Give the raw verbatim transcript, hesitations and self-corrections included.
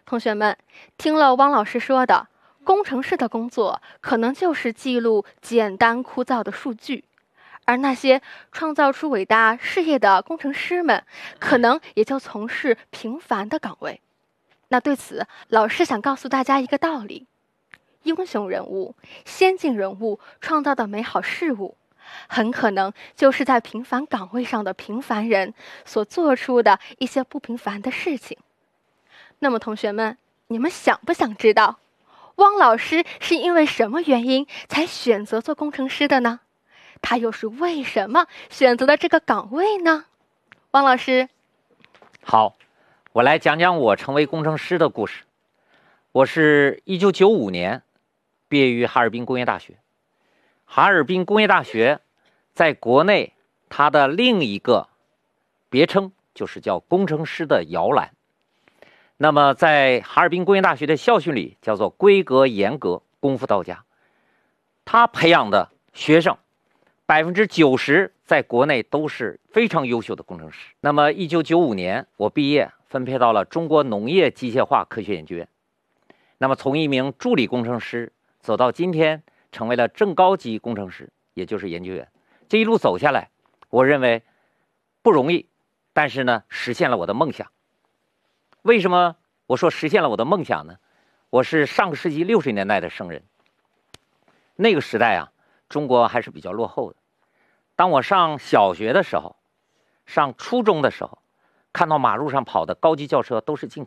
同学们，听了汪老师说的，工程师的工作可能就是记录简单枯燥的数据，而那些创造出伟大事业的工程师们，可能也就从事平凡的岗位。那对此，老师想告诉大家一个道理：英雄人物、先进人物创造的美好事物，很可能就是在平凡岗位上的平凡人所做出的一些不平凡的事情。那么同学们，你们想不想知道，汪老师是因为什么原因才选择做工程师的呢？他又是为什么选择了这个岗位呢？汪老师。 好，我来讲讲我成为工程师的故事。我是一九九五年毕业于哈尔滨工业大学。哈尔滨工业大学在国内它的另一个别称就是叫工程师的摇篮。那么在哈尔滨工业大学的校训里叫做规格严格，功夫到家。他培养的学生百分之九十在国内都是非常优秀的工程师。那么一九九五年我毕业，分配到了中国农业机械化科学研究院。那么从一名助理工程师走到今天成为了正高级工程师，也就是研究员。这一路走下来，我认为不容易，但是呢实现了我的梦想。为什么我说实现了我的梦想呢？我是上个世纪六十年代的生人。那个时代啊，中国还是比较落后的。当我上小学的时候，上初中的时候，看到马路上跑的高级轿车都是进口